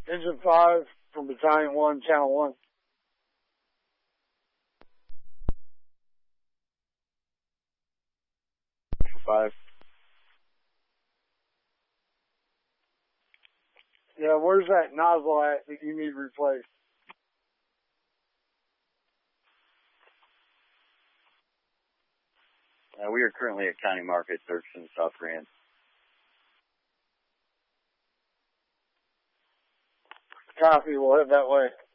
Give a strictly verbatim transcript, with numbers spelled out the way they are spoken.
Engine five from Battalion one, Channel one. Five. Yeah, where's that nozzle at that you need replaced? Uh, we are currently at County Market, Thurston, South Grand. Copy, we'll head that way.